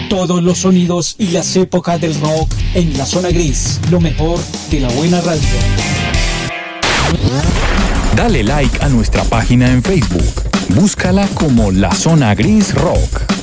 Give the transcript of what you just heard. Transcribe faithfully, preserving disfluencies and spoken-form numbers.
Todos los sonidos y las épocas del rock en La Zona Gris, lo mejor de la buena radio. Dale like a nuestra página en Facebook. Búscala como La Zona Gris Rock.